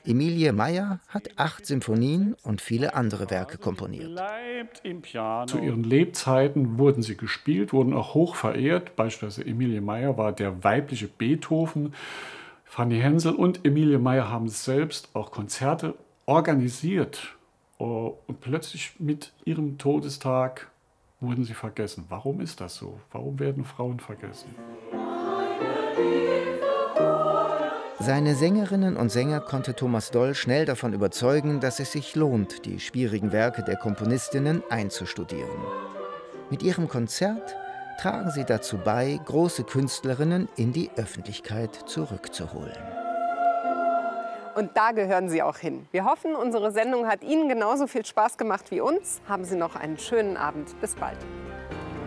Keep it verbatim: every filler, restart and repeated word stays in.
Emilie Meyer hat acht Symphonien und viele andere Werke komponiert. Zu ihren Lebzeiten wurden sie gespielt, wurden auch hoch verehrt. Beispielsweise Emilie Meyer war der weibliche Beethoven. Fanny Hensel und Emilie Meyer haben selbst auch Konzerte organisiert. Und plötzlich mit ihrem Todestag wurden sie vergessen. Warum ist das so? Warum werden Frauen vergessen? Seine Sängerinnen und Sänger konnte Thomas Doll schnell davon überzeugen, dass es sich lohnt, die schwierigen Werke der Komponistinnen einzustudieren. Mit ihrem Konzert tragen sie dazu bei, große Künstlerinnen in die Öffentlichkeit zurückzuholen. Und da gehören Sie auch hin. Wir hoffen, unsere Sendung hat Ihnen genauso viel Spaß gemacht wie uns. Haben Sie noch einen schönen Abend. Bis bald.